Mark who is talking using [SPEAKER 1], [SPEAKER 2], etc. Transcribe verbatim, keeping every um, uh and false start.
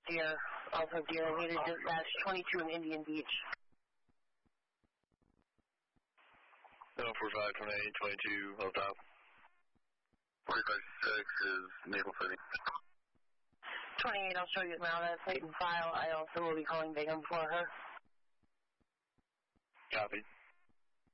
[SPEAKER 1] Deer, also Deer, needed dispatch twenty-two in Indian Beach.
[SPEAKER 2] No, four five, twenty-eight, twenty-two, Hilltop. forty-five six is Maple City.
[SPEAKER 1] twenty-eight, I'll show you now that plate and file. I also will be calling Bingham for her.
[SPEAKER 2] Copy.